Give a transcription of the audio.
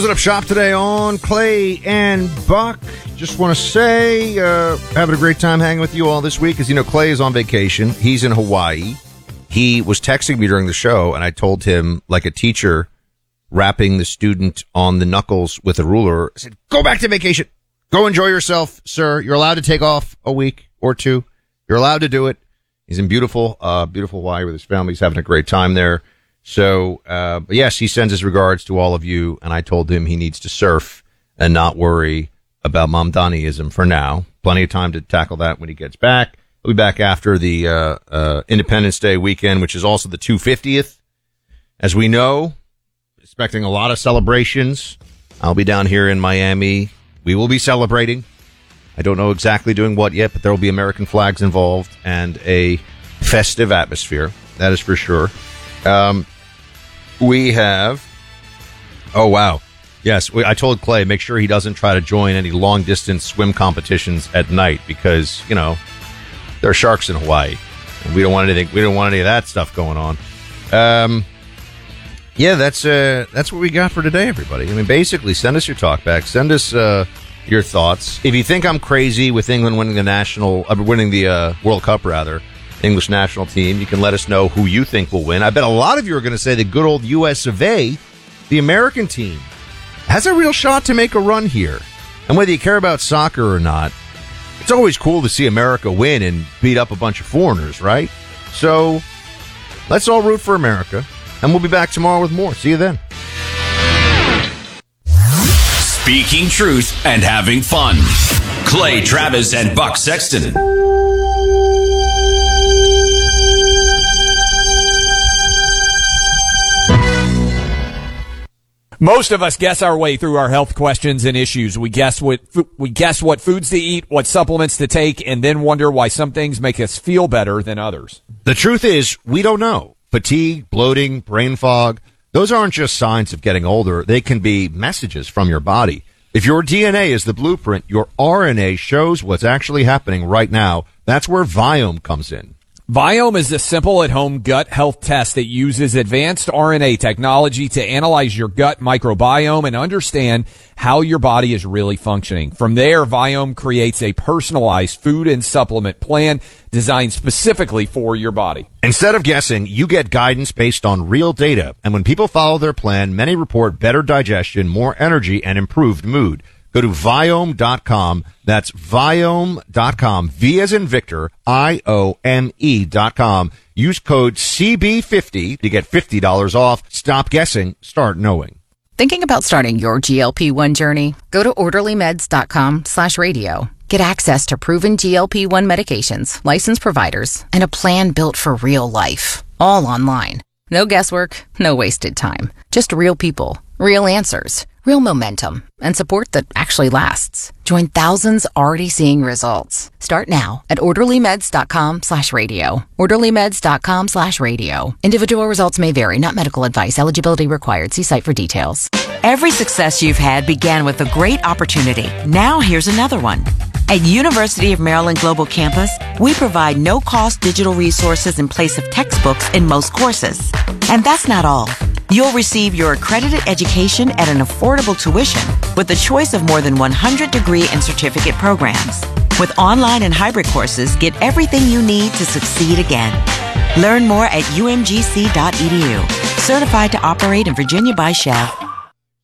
Up shop today on Clay and Buck. Just want to say, having a great time hanging with you all this week. As you know, Clay is on vacation. He's in Hawaii. He was texting me during the show, and I told him, like a teacher rapping the student on the knuckles with a ruler, I said, go back to vacation. Go enjoy yourself, sir. You're allowed to take off a week or two. You're allowed to do it. He's in beautiful Hawaii with his family. He's having a great time there. So, but yes, he sends his regards to all of you, and I told him he needs to surf and not worry about Mamdaniism for now. Plenty of time to tackle that when he gets back. He'll be back after the Independence Day weekend, which is also the 250th. As we know, expecting a lot of celebrations. I'll be down here in Miami. We will be celebrating. I don't know exactly doing what yet, but there will be American flags involved and a festive atmosphere. That is for sure. We have, oh wow. Yes. I told Clay, make sure he doesn't try to join any long distance swim competitions at night because, you know, there are sharks in Hawaii and we don't want any of that stuff going on. Yeah, that's what we got for today, everybody. I mean, basically send us your talk back, send us, your thoughts. If you think I'm crazy with England winning the World Cup rather, English national team, you can let us know who you think will win. I bet a lot of you are going to say the good old US of A, the American team, has a real shot to make a run here. And whether you care about soccer or not, it's always cool to see America win and beat up a bunch of foreigners, right? So let's all root for America, and we'll be back tomorrow with more. See you then. Speaking truth and having fun. Clay Travis and Buck Sexton. Most of us guess our way through our health questions and issues. We guess what foods to eat, what supplements to take, and then wonder why some things make us feel better than others. The truth is, we don't know. Fatigue, bloating, brain fog, those aren't just signs of getting older. They can be messages from your body. If your DNA is the blueprint, your RNA shows what's actually happening right now. That's where Viome comes in. Viome is a simple at-home gut health test that uses advanced RNA technology to analyze your gut microbiome and understand how your body is really functioning. From there, Viome creates a personalized food and supplement plan designed specifically for your body. Instead of guessing, you get guidance based on real data. And when people follow their plan, many report better digestion, more energy, and improved mood. Go to Viome.com. That's Viome.com. V as in Victor, IOME.com. Use code CB50 to get $50 off. Stop guessing. Start knowing. Thinking about starting your GLP-1 journey? Go to orderlymeds.com/radio. Get access to proven GLP-1 medications, licensed providers, and a plan built for real life. All online. No guesswork, no wasted time. Just real people, real answers, real momentum, and support that actually lasts. Join thousands already seeing results. Start now at orderlymeds.com/radio. orderlymeds.com/radio. Individual results may vary, not medical advice. Eligibility required. See site for details. Every success you've had began with a great opportunity. Now here's another one. At University of Maryland Global Campus, we provide no-cost digital resources in place of textbooks in most courses. And that's not all. You'll receive your accredited education at an affordable tuition with a choice of more than 100 degree and certificate programs. With online and hybrid courses, get everything you need to succeed again. Learn more at umgc.edu. Certified to operate in Virginia by Shell.